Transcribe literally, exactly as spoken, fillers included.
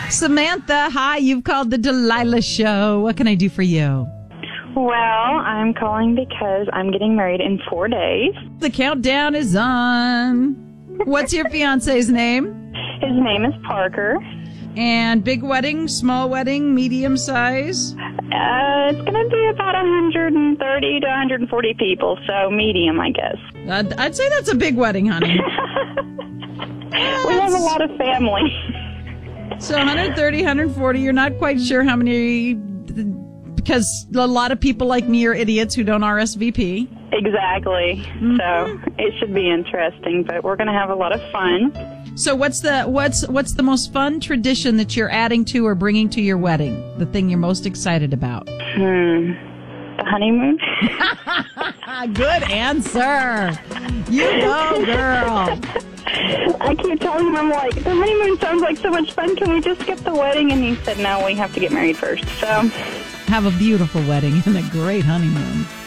Samantha, hi. You've called the Delilah Show. What can I do for you? Well, I'm calling because I'm getting married in four days. The countdown is on. What's your fiance's name? His name is Parker. And big wedding, small wedding, medium size? Uh, it's going to be about one hundred thirty to one hundred forty people, so medium, I guess. I'd, I'd say that's a big wedding, honey. We have a lot of family. So one hundred thirty, one hundred forty, you're not quite sure how many, because a lot of people like me are idiots who don't R S V P. Exactly. Mm-hmm. So it should be interesting, but we're going to have a lot of fun. So what's the what's what's the most fun tradition that you're adding to or bringing to your wedding? The thing you're most excited about? Hmm. The honeymoon? Good answer. You go, girl. I keep telling him, I'm like, the honeymoon sounds like so much fun. Can we just skip the wedding? And he said, no, we have to get married first. So have a beautiful wedding and a great honeymoon.